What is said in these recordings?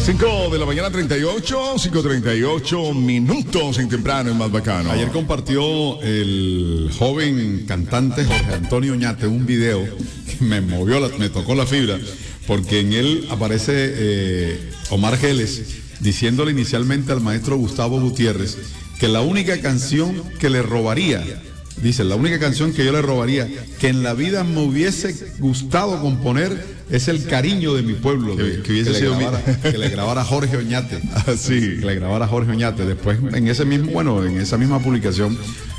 5 de la mañana 5:38 minutos en temprano, en Más Bacano. Ayer compartió el joven cantante Jorge Antonio Oñate un video que me tocó la fibra, porque en él aparece Omar Geles diciéndole inicialmente al maestro Gustavo Gutiérrez que la única canción que le robaría, dice, la única canción que yo le robaría, que en la vida me hubiese gustado componer, es El cariño de mi pueblo, que le grabara Jorge Oñate. Sí. Que le grabara Jorge Oñate. Después, en esa misma publicación,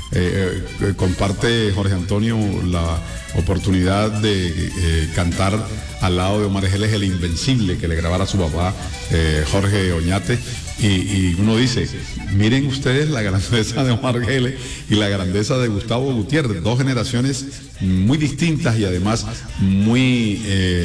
comparte Jorge Antonio la oportunidad de cantar al lado de Omar Geles El Invencible, que le grabara a su papá, Jorge Oñate. Y uno dice, miren ustedes la grandeza de Omar Geles y la grandeza de Gustavo Gutiérrez, dos generaciones muy distintas y además muy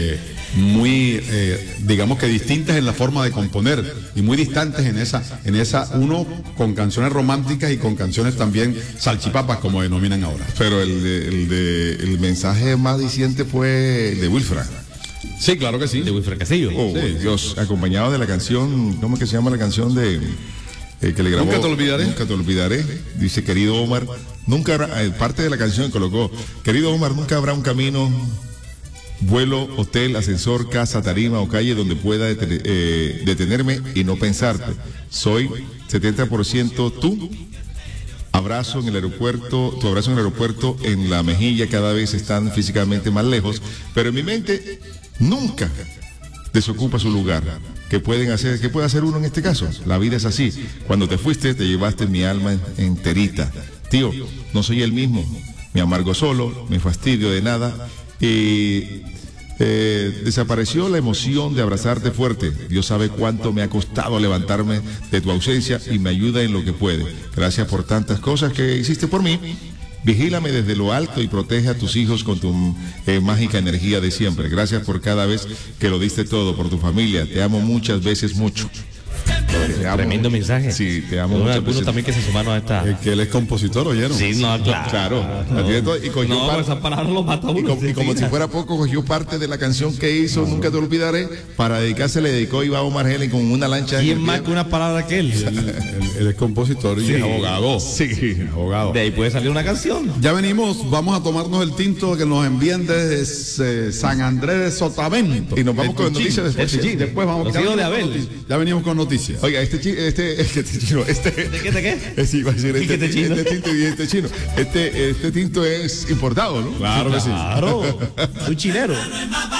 digamos que distintas en la forma de componer y muy distantes en esa, uno con canciones románticas y con canciones también salchipapas, como denominan ahora. Pero el mensaje más diciente fue el de Wilfra. Sí, claro que sí. De Wilfra Castillo. Oh, sí, Dios, acompañado de la canción, ¿cómo es que se llama la canción de que le grabó? Nunca te olvidaré. Nunca te olvidaré. Dice, querido Omar, nunca habrá, parte de la canción que colocó, querido Omar, nunca habrá un camino, vuelo, hotel, ascensor, casa, tarima o calle donde pueda detenerme y no pensarte. Soy 70% tú. Abrazo en el aeropuerto, tu abrazo en el aeropuerto, en la mejilla, cada vez están físicamente más lejos, pero en mi mente nunca desocupa su lugar. ¿Qué puede hacer uno en este caso? La vida es así. Cuando te fuiste, te llevaste mi alma enterita. Tío, no soy el mismo. Me amargo solo, me fastidio de nada y desapareció la emoción de abrazarte fuerte. Dios sabe cuánto me ha costado levantarme de tu ausencia y me ayuda en lo que puede. Gracias por tantas cosas que hiciste por mí. Vigílame desde lo alto y protege a tus hijos con tu mágica energía de siempre. Gracias por cada vez que lo diste todo, por tu familia. Te amo muchas veces mucho. Tremendo mensaje. Sí, te amo muchas veces. También que se sumaron a esta. Que él es compositor, ¿oyeron? Sí, no, claro. Y cogió No, esas palabras lo mata uno. y como si fuera poco, cogió parte de la canción que hizo, Nunca te olvidaré, para dedicarse, le dedicó Iván Omar Geles con una lancha. ¿Quién más que una palabra que él? Él es compositor y es abogado. Sí, abogado. De ahí puede salir una canción. Ya venimos, vamos a tomarnos el tinto que nos envían desde San Andrés de Sotavento. Y nos vamos con noticias después. Sí, después vamos Los hijos de Abel. Ya venimos con noticias. Oiga, ¿De qué? Sí, iba a decir este chino. Este tinto es importado, ¿no? Claro que sí. Claro. Un chilero.